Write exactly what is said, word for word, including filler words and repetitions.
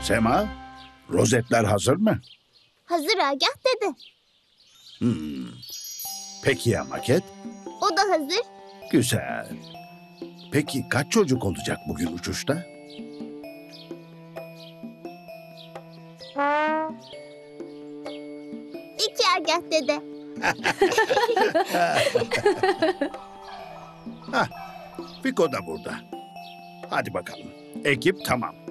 Sema, rozetler hazır mı? Hazır Agah dede. Hmm. Peki ya maket? O da hazır. Güzel. Peki kaç çocuk olacak bugün uçuşta? İki Agah dede. Hah, Fiko da burada. Hadi bakalım. Ekip tamam.